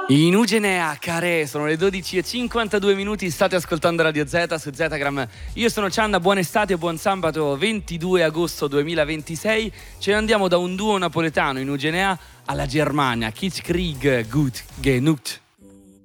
In Ugenea, Care, sono le 12:52 minuti, state ascoltando Radio Z su Zetagram. Io sono Cianda, buon estate e buon sabato 22 agosto 2026. Ce ne andiamo da un duo napoletano in Ugenea alla Germania, Kitschkrieg, Gut Genut.